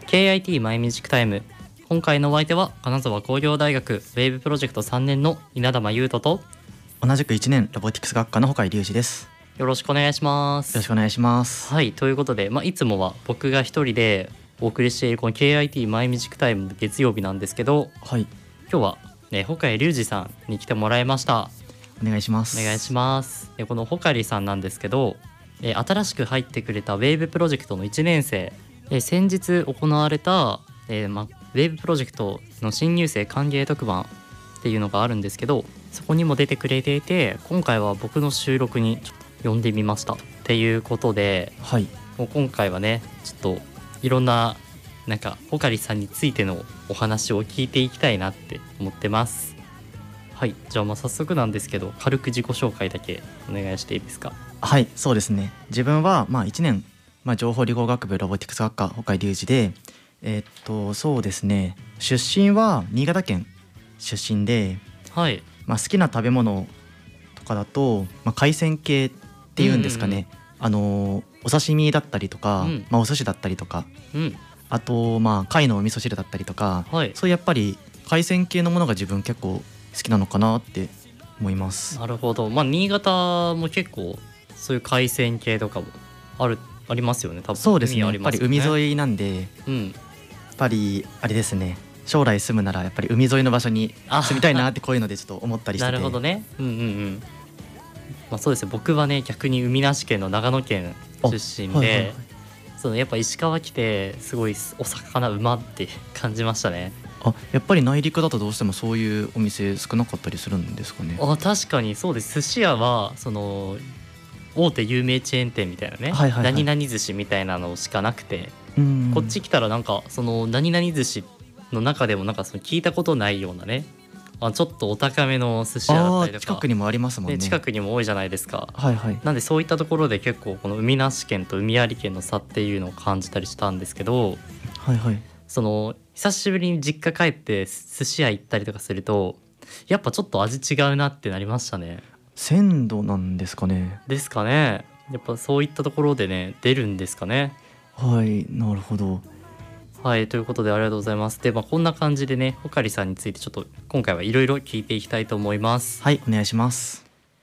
KIT マイミュージックタイム。今回のお相手は金沢工業大学ウェーブプロジェクト3年の稲玉優斗と、 同じく1年ロボティクス学科の穂刈隆二です。 よろしくお願いします。 よろしくお願いします。 はい、ということで、いつもは僕が一人でお送りしているこの KIT マイミュージックタイムの月曜日なんですけど、 はい、 今日は、穂刈隆二さんに来てもらいました。 お願いします。 お願いします。この穂刈さんなんですけど、新しく入ってくれたウェーブプロジェクトの1年生、先日行われた、ウェーブプロジェクトの新入生歓迎特番っていうのがあるんですけど、そこにも出てくれていて、今回は僕の収録にちょっと呼んでみましたっていうことで、 はい、 もう今回はねちょっといろんな穂刈さんについてのお話を聞いていきたいなって思ってます。はい、じゃあ早速なんですけど、軽く自己紹介だけお願いしていいですか？ はい、そうですね。自分は1年、情報理工学部ロボティクス学科穂刈隆二で、そうですね、出身は新潟県出身で、 はい、 好きな食べ物とかだと、海鮮系っていうんですかね、お刺身だったりとか、お寿司だったりとか、あと貝のお味噌汁だったりとか、 はい、 そういうやっぱり海鮮系のものが自分結構好きなのかなって思います。 なるほど。新潟も結構そういう海鮮系とかもありますよね。多分そうですね、 海ありますよね。 やっぱり海沿いなんで、やっぱりあれですね、将来住むならやっぱり海沿いの場所に住みたいなってこういうのでちょっと思ったりしてて。 なるほどね。そうですね、僕はね逆に海なし県の長野県出身で、やっぱ石川来てすごいお魚うまって感じましたね。 やっぱり内陸だとどうしてもそういうお店少なかったりするんですかね。 確かにそうです。寿司屋は大手有名チェーン店みたいなね、何々寿司みたいなのしかなくて、こっち来たら何々寿司の中でも聞いたことないようなね、ちょっとお高めの寿司屋だったりとか、 近くにもありますもんね。 近くにも多いじゃないですか。 はいはい、 なんでそういったところで結構この海なし県と海あり県の差っていうのを感じたりしたんですけど、 はいはい、 久しぶりに実家帰って寿司屋行ったりとかすると、やっぱちょっと味違うなってなりましたね。 鮮度なんですかね。 ですかね。やっぱそういったところでね出るんですかね。 はい、なるほど。 はい、ということでありがとうございます。で、こんな感じでね、穂刈さんについてちょっと今回はいろいろ聞いていきたいと思います。 はい、お願いします。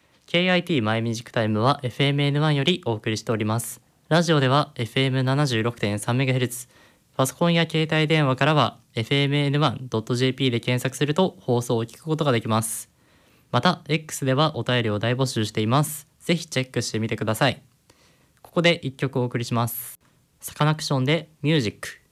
KIT マイミュージックタイムは FMN1 よりお送りしております。ラジオでは FM76.3MHz、 パソコンや携帯電話からは FMN1.jp で検索すると放送を聞くことができます。また X ではお便りを大募集しています。ぜひチェックしてみてください。ここで1曲お送りします。サカナクションでミュージック。